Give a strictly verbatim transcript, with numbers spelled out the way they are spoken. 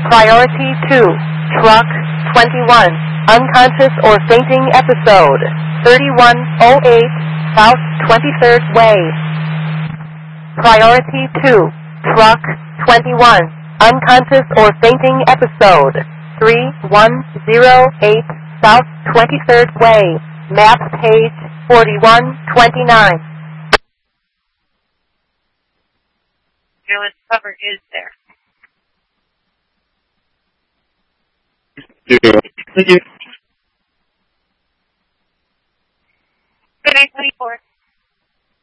Priority two, Truck twenty-one, unconscious or fainting episode, thirty-one oh eight South twenty-third Way. Priority two, Truck twenty-one, unconscious or fainting episode, thirty-one oh eight South twenty-third Way, map page forty-one twenty-nine. Ambulance cover is there. Yeah. Thank you.